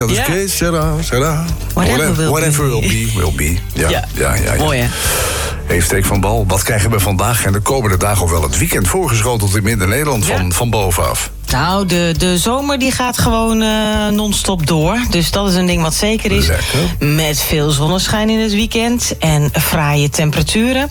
Dat is Kees, Sarah. Whatever will be. Ja. Mooi, hè? Hey, Streek van Bal, wat krijgen we vandaag en de komende dagen... of wel het weekend voorgeschoteld in Midden-Nederland van bovenaf? Nou, de zomer die gaat gewoon non-stop door. Dus dat is een ding wat zeker is. Lekker. Met veel zonneschijn in het weekend en fraaie temperaturen.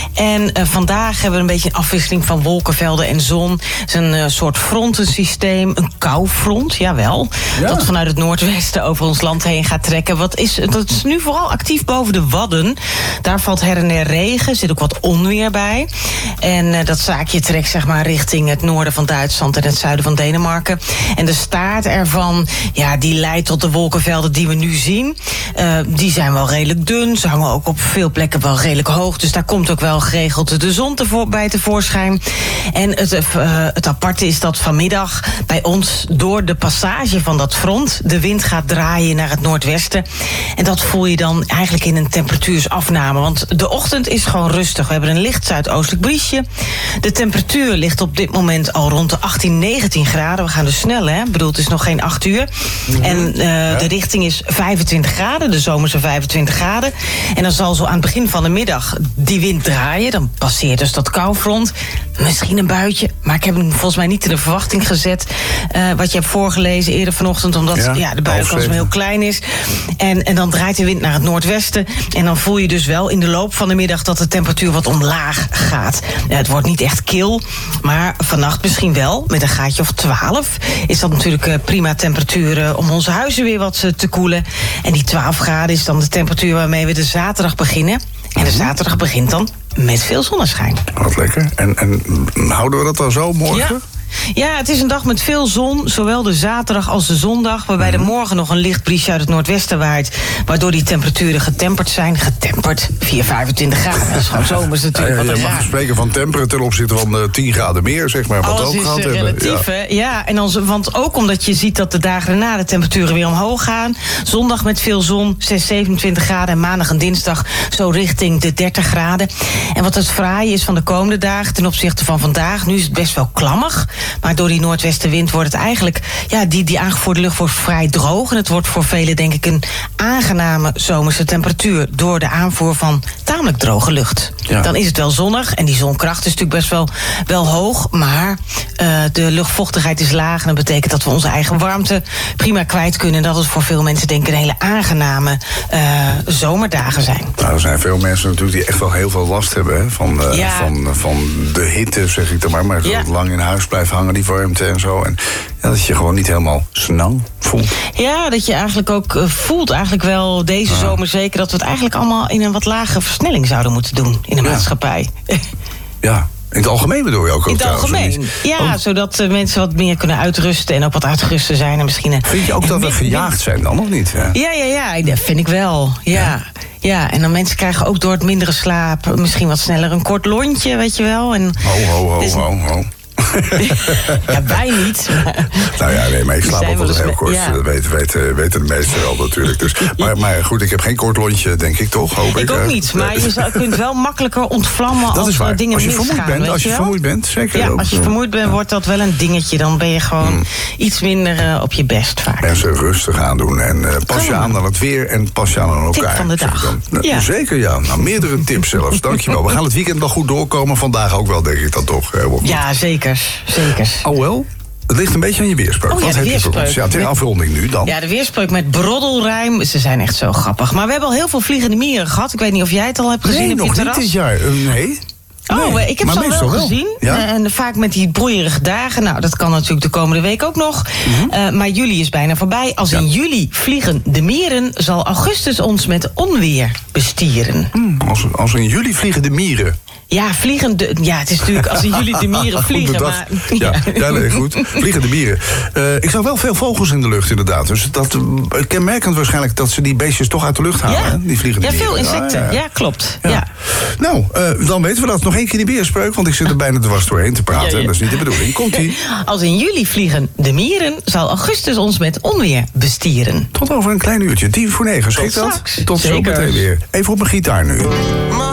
En vandaag hebben we een beetje een afwisseling van wolkenvelden en zon. Het is een soort frontensysteem, een koufront, jawel. Ja. Dat vanuit het noordwesten over ons land heen gaat trekken. Dat is nu vooral actief boven de Wadden. Daar valt her en der regen, zit ook wat onweer bij. En dat zaakje trekt zeg maar richting het noorden van Duitsland en het zuiden van Denemarken. En de staart ervan, ja, die leidt tot de wolkenvelden die we nu zien. Die zijn wel redelijk dun. Ze hangen ook op veel plekken wel redelijk hoog. Dus daar komt ook wel geregeld de zon bij tevoorschijn. En het aparte is dat vanmiddag bij ons door de passage van dat front de wind gaat draaien naar het noordwesten. En dat voel je dan eigenlijk in een temperatuursafname. Want de ochtend is gewoon rustig. We hebben een licht zuidoostelijk briesje. De temperatuur ligt op dit moment al rond de 18, 19 graden. We gaan dus snel, hè? Ik bedoel, het is nog geen 8 uur. En de richting is 25 graden, de zomerse 25 graden. En dan zal zo aan het begin van de middag die wind draaien. Dan passeert dus dat koufront. Misschien een buitje, maar ik heb hem volgens mij niet in de verwachting gezet. Wat je hebt voorgelezen eerder vanochtend, omdat de buienkans heel klein is. En dan draait de wind naar het noordwesten. En dan voel je dus wel in de loop van de middag dat de temperatuur wat omlaag gaat. Het wordt niet echt kil, maar vannacht misschien wel, met een graadje of 12. Is dat natuurlijk prima temperatuur om onze huizen weer wat te koelen. En die 12 graden is dan de temperatuur waarmee we de zaterdag beginnen. En de zaterdag begint dan met veel zonneschijn. Wat lekker. En houden we dat dan zo morgen? Ja, het is een dag met veel zon, zowel de zaterdag als de zondag... waarbij er morgen nog een licht briesje uit het noordwesten waait... waardoor die temperaturen getemperd zijn. Getemperd, 25 graden. Dat is gewoon zomers natuurlijk. Je mag spreken van temperen ten opzichte van 10 graden meer, zeg maar. Alles is relatief, hè? Ja, en want ook omdat je ziet dat de dagen erna de temperaturen weer omhoog gaan. Zondag met veel zon, 27 graden... en maandag en dinsdag zo richting de 30 graden. En wat het fraaie is van de komende dagen ten opzichte van vandaag... nu is het best wel klammig... maar door die noordwestenwind wordt het eigenlijk... ja, die aangevoerde lucht wordt vrij droog... en het wordt voor velen denk ik een aangename zomerse temperatuur... door de aanvoer van tamelijk droge lucht. Ja. Dan is het wel zonnig en die zonkracht is natuurlijk best wel hoog... maar de luchtvochtigheid is laag... en dat betekent dat we onze eigen warmte prima kwijt kunnen... en dat het voor veel mensen denk ik een hele aangename zomerdagen zijn. Nou, er zijn veel mensen natuurlijk die echt wel heel veel last hebben... Hè, van de hitte, zeg ik dan maar zo lang in huis blijven hangen, die warmte en zo. En dat je gewoon niet helemaal snel voelt. Ja, dat je eigenlijk ook voelt, eigenlijk wel deze zomer zeker... dat we het eigenlijk allemaal in een wat lagere versnelling zouden moeten doen in de maatschappij. Ja. In het algemeen bedoel je ook? In het algemeen, zodat mensen wat meer kunnen uitrusten... en ook wat uitgeruster zijn. En misschien vind je ook dat we gejaagd zijn dan, of niet? Ja, dat vind ik wel, Ja, en dan mensen krijgen ook door het mindere slaap... misschien wat sneller een kort lontje, weet je wel. En ho. Ja, wij niet. Nou ja, nee, maar ik slaap altijd heel kort. Ja. Dat weten de meesten wel natuurlijk. Dus, maar goed, ik heb geen kort lontje, denk ik toch? Hoop ik ook niet, maar je kunt wel makkelijker ontvlammen als dingen misgaan. Als je vermoeid bent, zeker. Ja, als je vermoeid bent, wordt dat wel een dingetje. Dan ben je gewoon iets minder op je best vaak. En ze rustig aandoen. En pas je aan het weer en pas je aan elkaar. Tip van de dag. Zeker, ja. Nou, meerdere tips zelfs. Dankjewel. We gaan het weekend wel goed doorkomen. Vandaag ook wel, denk ik dan toch. Ja, zeker. Oh wel? Het ligt een beetje aan je weerspreuk. Wat heb je voor ons? Ja, ter afronding nu dan. Ja, de weerspreuk met broddelrijm. Ze zijn echt zo grappig. Maar we hebben al heel veel vliegende mieren gehad. Ik weet niet of jij het al hebt gezien op je terras. Nee, nog niet dit jaar. Nee. Ik heb ze al wel gezien. Ja? En vaak met die broeierige dagen. Nou, dat kan natuurlijk de komende week ook nog. Maar juli is bijna voorbij. Als in juli vliegen de mieren... zal augustus ons met onweer bestieren. Als in juli vliegen de mieren... Ja, het is natuurlijk als in jullie de mieren vliegen. Maar, nee, goed. Vliegen de mieren. Ik zag wel veel vogels in de lucht, inderdaad. Dus dat kenmerkend waarschijnlijk dat ze die beestjes toch uit de lucht halen. Hè? Die vliegende mieren. Veel insecten. Ja, klopt. Ja. Nou, dan weten we dat. Nog één keer die beerspreuk, want ik zit er bijna dwars doorheen te praten. Dat is niet de bedoeling. Komt-ie. Als in juli vliegen de mieren, zal augustus ons met onweer bestieren. Tot over een klein uurtje. 8:50. Schikt dat? Tot zo meteen weer. Even op mijn gitaar nu.